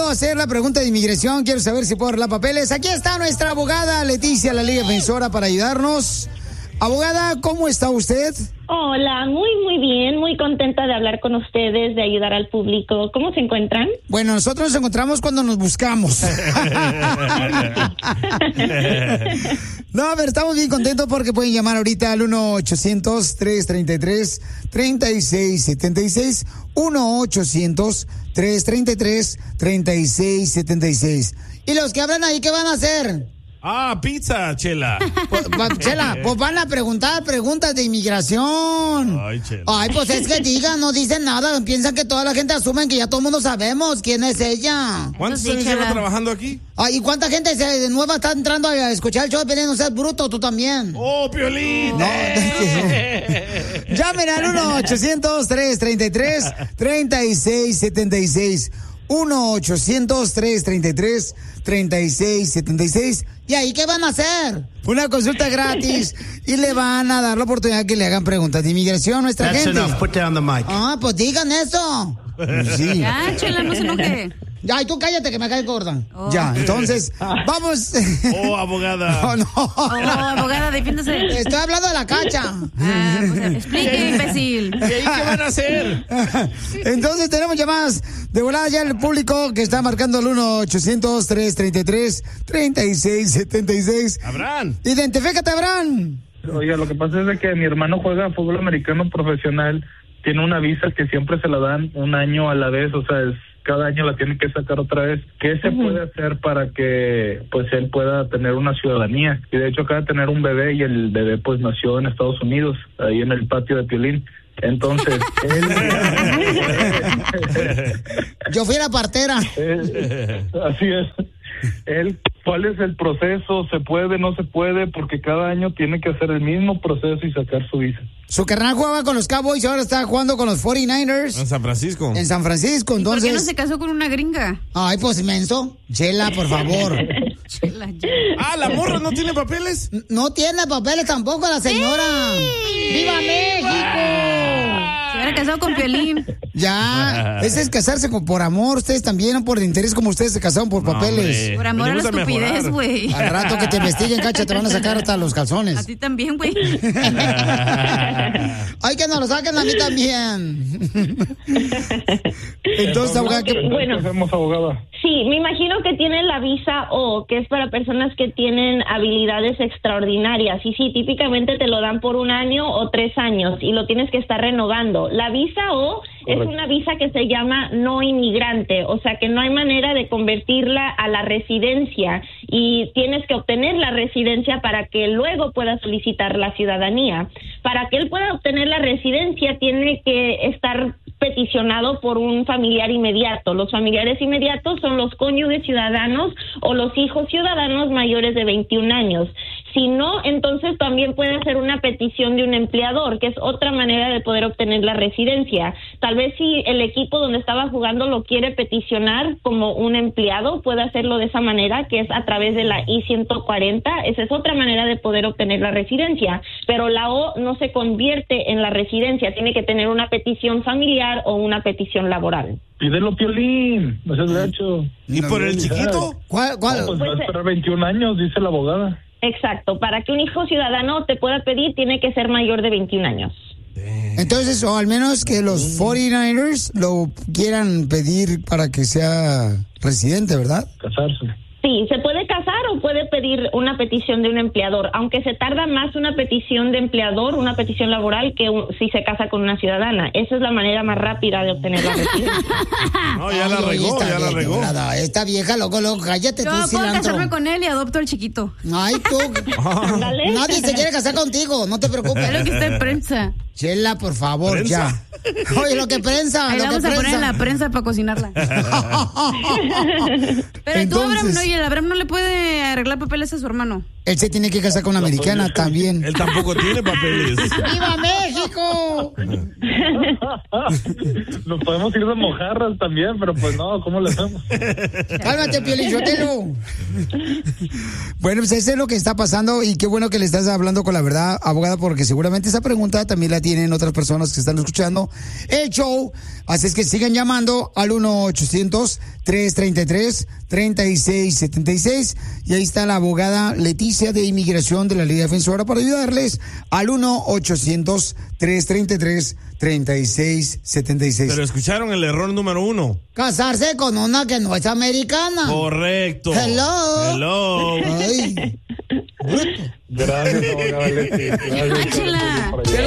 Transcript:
hacer la pregunta de inmigración. Quiero saber si puedo arreglar papeles. Aquí está nuestra abogada Leticia, la Liga Defensora, para ayudarnos. Abogada, ¿cómo está usted? Hola, muy bien, muy contenta de hablar con ustedes, de ayudar al público. ¿Cómo se encuentran? Bueno, nosotros nos encontramos cuando nos buscamos. No, pero estamos bien contentos porque pueden llamar ahorita al 1-800-333-3676. 1-800-333-3676. ¿Y los que hablan ahí qué van a hacer? Pizza, Chela. Chela, pues van a preguntar preguntas de inmigración. Ay, Chela. Ay, pues es que digan, no dicen nada. Piensan que toda la gente asume que ya todo el mundo sabemos quién es ella. ¿Cuántos años lleva trabajando aquí? Ay, ¿y cuánta gente de nueva está entrando a escuchar el show de Piolín? No seas bruto, tú también. ¡Oh, Piolín! No, llamen al 1-800-333-3676. 1-800-333-3676. ¿Y ahí qué van a hacer? Una consulta gratis y le van a dar la oportunidad que le hagan preguntas de inmigración a nuestra gente. Enough. Put down the mic. Pues digan eso. Sí. Ya, Chela, no se enoje. Ya, y tú cállate que me caes gorda. Ya, entonces, vamos. Abogada. Oh, no. Abogada, defiéndase. Estoy hablando de la cacha. Pues explique, imbécil. ¿Y ahí qué van a hacer? Entonces tenemos llamadas de volada ya el público que está marcando el 1-800-333-3676. Abraham. Identifícate, Abraham. Oiga, lo que pasa es de que mi hermano juega fútbol americano profesional, tiene una visa que siempre se la dan un año a la vez, o sea, cada año la tiene que sacar otra vez. ¿Qué se puede hacer para que pues él pueda tener una ciudadanía? Y de hecho acaba de tener un bebé y el bebé pues nació en Estados Unidos, ahí en el patio de Piolín. Entonces, él... Yo fui la partera. Así es. ¿Cuál es el proceso? ¿Se puede, no se puede? Porque cada año tiene que hacer el mismo proceso y sacar su visa. Su carnal jugaba con los Cowboys y ahora está jugando con los 49ers. En San Francisco. En San Francisco, entonces... ¿Y por qué no se casó con una gringa? Ay, pues menso. Chela, por favor. Chela, ya. ¿La morra no tiene papeles? No tiene papeles tampoco la señora. ¡Sí! ¡Viva México! Se hubiera casado con Piolín. Ya, ese es casarse por amor. Ustedes también, no por interés como ustedes se casaron por papeles. Hombre. Por amor a la estupidez, güey. Al rato que te investiguen, cacha, te van a sacar hasta los calzones. A ti también, güey. Ay, que nos lo saquen a mí también. Entonces, abogada, ¿qué hacemos, abogada? Sí, me imagino que tienen la visa O, que es para personas que tienen habilidades extraordinarias. Y sí, típicamente te lo dan por 1 año o 3 años y lo tienes que estar renovando. La visa O es una visa que se llama no inmigrante, o sea que no hay manera de convertirla a la residencia y tienes que obtener la residencia para que luego puedas solicitar la ciudadanía. Para que él pueda obtener la residencia tiene que estar peticionado por un familiar inmediato. Los familiares inmediatos son los cónyuges ciudadanos o los hijos ciudadanos mayores de 21 años. Si no, entonces también puede hacer una petición de un empleador, que es otra manera de poder obtener la residencia. Tal vez si el equipo donde estaba jugando lo quiere peticionar como un empleado, puede hacerlo de esa manera, que es a través de la I-140. Esa es otra manera de poder obtener la residencia. Pero la O no se convierte en la residencia, tiene que tener una petición familiar o una petición laboral. Pídelo, Piolín, no seas gacho. ¿Y por el chiquito? ¿Cuál? No, pues va a esperar 21 años, dice la abogada. Exacto, para que un hijo ciudadano te pueda pedir, tiene que ser mayor de 21 años. Entonces, o al menos que los 49ers lo quieran pedir para que sea residente, ¿verdad? Casarse. Sí, se puede casar o puede pedir una petición de un empleador, aunque se tarda más una petición de empleador, una petición laboral, que si se casa con una ciudadana. Esa es la manera más rápida de obtener la residencia. No, ya la regó, ya la regó. Esta vieja, loco, cállate tú, Yo puedo cilantro. casarme con él y adopto al chiquito. Ay, tú. Nadie se quiere casar contigo, no te preocupes. Es lo que está en prensa. Chela, por favor, ¿Prensa? ya. Oye, lo que prensa, Ahí lo vamos que a poner en prensa. la prensa para cocinarla. Pero tú, Entonces, Abraham, no, y el Abraham no le puede arreglar papeles a su hermano. él se tiene que casar con una americana también. Él tampoco tiene papeles. ¡Viva México! Nos podemos ir de mojarras también, pero pues no, ¿cómo le hacemos? Cálmate, Piolichotelo. Bueno, pues eso es lo que está pasando y qué bueno que le estás hablando con la verdad, abogada, porque seguramente esa pregunta también la tienen otras personas que están escuchando el show. Así es que sigan llamando al 1-800-333-3676. Y ahí está la abogada Leticia de Inmigración de la Liga Defensora para ayudarles al 1-800-333-3676. Pero escucharon el error número 1. Casarse con una que no es americana. Correcto. Hello. Ay. Gracias, abogada Leti. Gracias. Chela. por ayudar.